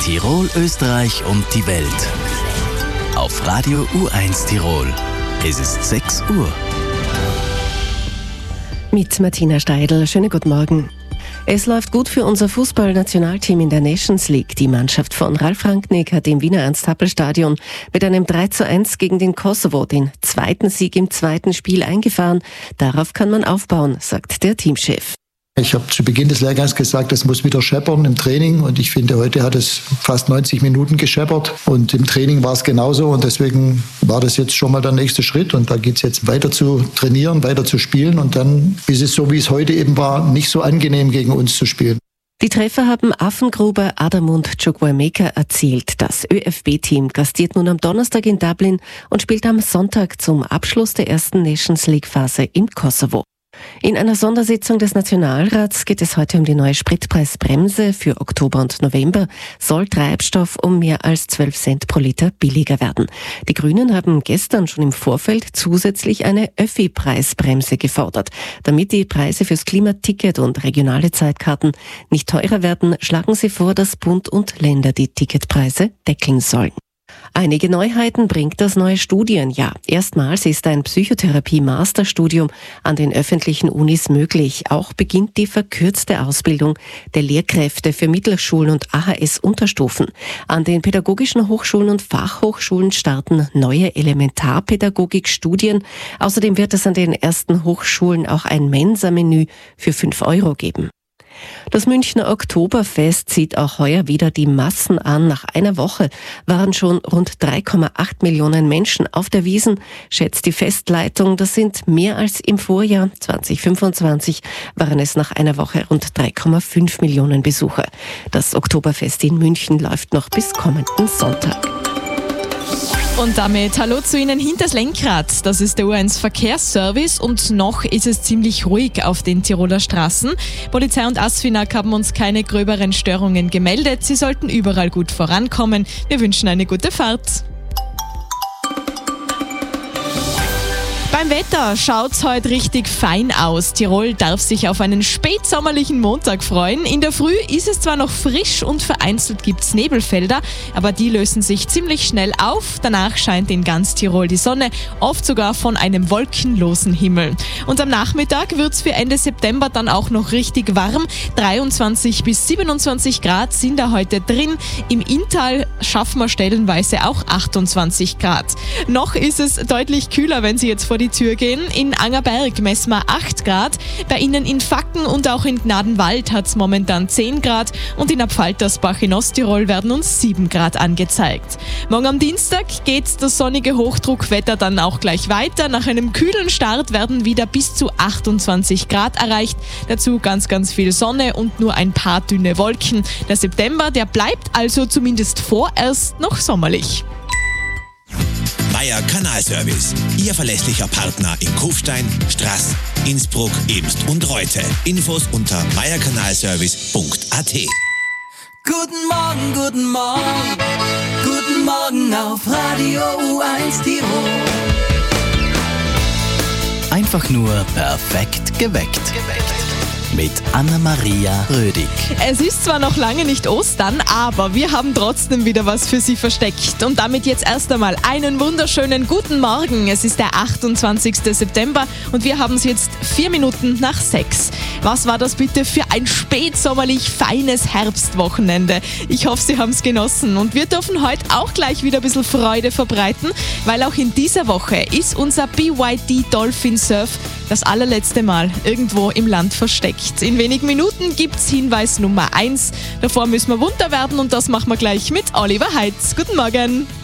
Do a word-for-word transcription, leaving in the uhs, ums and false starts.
Tirol, Österreich und die Welt. Auf Radio U eins Tirol. Es ist sechs Uhr. Mit Martina Steidl. Schönen guten Morgen. Es läuft gut für unser Fußballnationalteam in der Nations League. Die Mannschaft von Ralf Rangnick hat im Wiener Ernst-Happel-Stadion mit einem drei zu eins gegen den Kosovo den zweiten Sieg im zweiten Spiel eingefahren. Darauf kann man aufbauen, sagt der Teamchef. Ich habe zu Beginn des Lehrgangs gesagt, es muss wieder scheppern im Training, und ich finde, heute hat es fast neunzig Minuten gescheppert und im Training war es genauso, und deswegen war das jetzt schon mal der nächste Schritt, und da geht es jetzt weiter zu trainieren, weiter zu spielen, und dann ist es so, wie es heute eben war, nicht so angenehm gegen uns zu spielen. Die Treffer haben Affengruber Adamund Chukwuemeka erzielt. Das ÖFB-Team gastiert nun am Donnerstag in Dublin und spielt am Sonntag zum Abschluss der ersten Nations League-Phase im Kosovo. In einer Sondersitzung des Nationalrats geht es heute um die neue Spritpreisbremse. Für Oktober und November soll Treibstoff um mehr als zwölf Cent pro Liter billiger werden. Die Grünen haben gestern schon im Vorfeld zusätzlich eine Öffi-Preisbremse gefordert. Damit die Preise fürs Klimaticket und regionale Zeitkarten nicht teurer werden, schlagen sie vor, dass Bund und Länder die Ticketpreise deckeln sollen. Einige Neuheiten bringt das neue Studienjahr. Erstmals ist ein Psychotherapie-Masterstudium an den öffentlichen Unis möglich. Auch beginnt die verkürzte Ausbildung der Lehrkräfte für Mittelschulen und A H S-Unterstufen. An den pädagogischen Hochschulen und Fachhochschulen starten neue Elementarpädagogik-Studien. Außerdem wird es an den ersten Hochschulen auch ein Mensa-Menü für fünf Euro geben. Das Münchner Oktoberfest zieht auch heuer wieder die Massen an. Nach einer Woche waren schon rund drei Komma acht Millionen Menschen auf der Wiesn, schätzt die Festleitung. Das sind mehr als im Vorjahr. zwanzig fünfundzwanzig waren es nach einer Woche rund drei Komma fünf Millionen Besucher. Das Oktoberfest in München läuft noch bis kommenden Sonntag. Und damit hallo zu Ihnen hinters Lenkrad. Das ist der U eins Verkehrsservice, und noch ist es ziemlich ruhig auf den Tiroler Straßen. Polizei und ASFINAG haben uns keine gröberen Störungen gemeldet. Sie sollten überall gut vorankommen. Wir wünschen eine gute Fahrt. Beim Wetter schaut's heute richtig fein aus. Tirol darf sich auf einen spätsommerlichen Montag freuen. In der Früh ist es zwar noch frisch und vereinzelt gibt's Nebelfelder, aber die lösen sich ziemlich schnell auf. Danach scheint in ganz Tirol die Sonne, oft sogar von einem wolkenlosen Himmel. Und am Nachmittag wird's für Ende September dann auch noch richtig warm. dreiundzwanzig bis siebenundzwanzig Grad sind da heute drin. Im Inntal schaffen wir stellenweise auch achtundzwanzig Grad. Noch ist es deutlich kühler, wenn Sie jetzt vor die Tür gehen. In Angerberg messen wir acht Grad. Bei Ihnen in Facken und auch in Gnadenwald hat es momentan zehn Grad. Und in Abfaltersbach in Osttirol werden uns sieben Grad angezeigt. Morgen am Dienstag geht das sonnige Hochdruckwetter dann auch gleich weiter. Nach einem kühlen Start werden wieder bis zu achtundzwanzig Grad erreicht. Dazu ganz, ganz viel Sonne und nur ein paar dünne Wolken. Der September, der bleibt also zumindest vorerst noch sommerlich. Meier Kanalservice, Ihr verlässlicher Partner in Kufstein, Straß, Innsbruck, Ebst und Reute. Infos unter meierkanalservice punkt a t. Guten Morgen, guten Morgen, guten Morgen auf Radio U eins Tirol. Einfach nur perfekt geweckt. geweckt. Mit Anna-Maria Rödig. Es ist zwar noch lange nicht Ostern, aber wir haben trotzdem wieder was für Sie versteckt. Und damit jetzt erst einmal einen wunderschönen guten Morgen. Es ist der achtundzwanzigsten September und wir haben es jetzt vier Minuten nach sechs. Was war das bitte für ein spätsommerlich feines Herbstwochenende? Ich hoffe, Sie haben es genossen. Und wir dürfen heute auch gleich wieder ein bisschen Freude verbreiten, weil auch in dieser Woche ist unser B Y D Dolphin Surf das allerletzte Mal irgendwo im Land versteckt. In wenigen Minuten gibt's Hinweis Nummer eins. Davor müssen wir munter werden, und das machen wir gleich mit Oliver Heitz. Guten Morgen.